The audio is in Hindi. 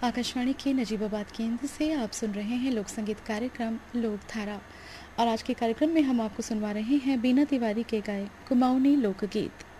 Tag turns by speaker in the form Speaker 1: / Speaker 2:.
Speaker 1: आकाशवाणी के नजीबाबाद केंद्र से आप सुन रहे हैं लोक संगीत कार्यक्रम लोकधारा। और आज के कार्यक्रम में हम आपको सुनवा रहे हैं बीना तिवारी के गाए कुमाऊनी लोकगीत।